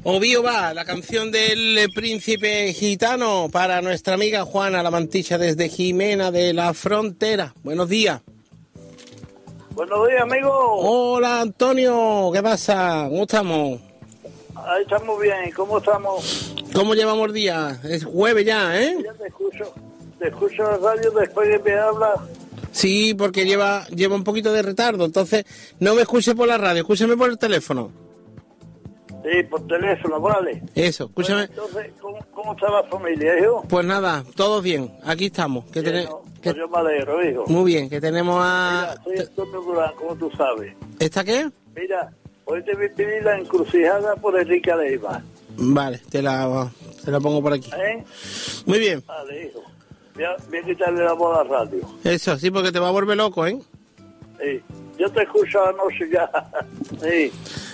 Obvio va, la canción del príncipe gitano para nuestra amiga Juana La Mantilla desde Jimena de la Frontera. Buenos días. Buenos días, amigo. Hola, Antonio, ¿qué pasa? ¿Cómo estamos? Ahí estamos bien, ¿cómo estamos? ¿Cómo llevamos el día? Es jueves ya, ¿eh? Ya te escucho en la radio después que me hablas. Sí, porque lleva un poquito de retardo, entonces no me escuche por la radio, escúchame por el teléfono. Sí, por teléfono, vale. Eso, escúchame. Bueno, entonces, ¿cómo está la familia, hijo? Pues nada, todos bien, aquí estamos. Pues yo me alegro, hijo. Muy bien, que tenemos a... Mira, soy Antonio Durán, como tú sabes. ¿Esta qué? Mira, hoy te voy a pedir la encrucijada por Enrique Leiva. Vale, te la pongo por aquí. Muy bien. Vale, hijo. Voy a quitarle la voz a la radio. Eso, sí, porque te va a volver loco, ¿eh? Sí. Yo te escucho anoche ya. Sí.